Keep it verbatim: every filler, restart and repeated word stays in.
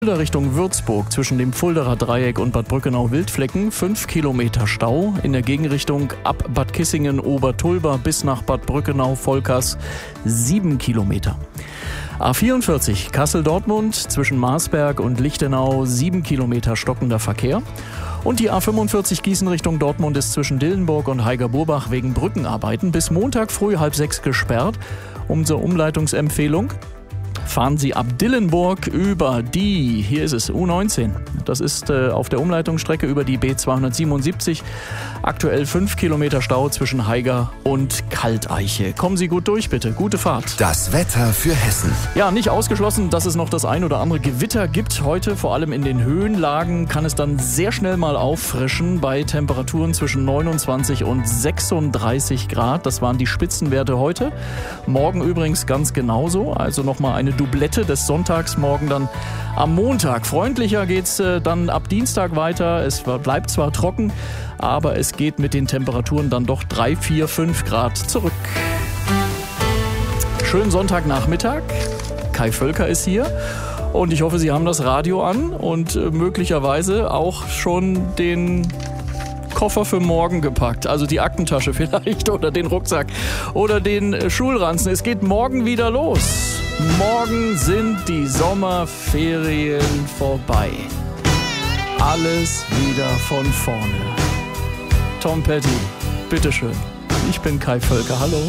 Fulda Richtung Würzburg zwischen dem Fuldaer Dreieck und Bad Brückenau-Wildflecken fünf Kilometer Stau. In der Gegenrichtung ab Bad Kissingen-Obertulba bis nach Bad Brückenau-Volkers sieben Kilometer. A vierundvierzig Kassel-Dortmund zwischen Marsberg und Lichtenau sieben Kilometer stockender Verkehr. Und die A fünfundvierzig Gießen Richtung Dortmund ist zwischen Dillenburg und Heiger-Burbach wegen Brückenarbeiten bis Montag früh halb sechs gesperrt. Unsere Umleitungsempfehlung: fahren Sie ab Dillenburg über die, hier ist es, U neunzehn. Das ist äh, auf der Umleitungsstrecke über die B zweihundertsiebenundsiebzig. Aktuell fünf Kilometer Stau zwischen Haiger und Kalteiche. Kommen Sie gut durch, bitte. Gute Fahrt. Das Wetter für Hessen. Ja, nicht ausgeschlossen, dass es noch das ein oder andere Gewitter gibt. Heute, vor allem in den Höhenlagen, kann es dann sehr schnell mal auffrischen bei Temperaturen zwischen neunundzwanzig und sechsunddreißig Grad. Das waren die Spitzenwerte heute. Morgen übrigens ganz genauso. Also nochmal eine Doublette des Sonntags, morgen dann am Montag. Freundlicher geht's äh, dann ab Dienstag weiter. Es bleibt zwar trocken, aber es geht mit den Temperaturen dann doch drei, vier, fünf Grad zurück. Schönen Sonntagnachmittag. Kai Völker ist hier und ich hoffe, Sie haben das Radio an und äh, möglicherweise auch schon den Koffer für morgen gepackt, also die Aktentasche vielleicht oder den Rucksack oder den äh, Schulranzen. Es geht morgen wieder los. Morgen sind die Sommerferien vorbei. Alles wieder von vorne. Tom Petty, bitteschön. Ich bin Kai Völker, hallo.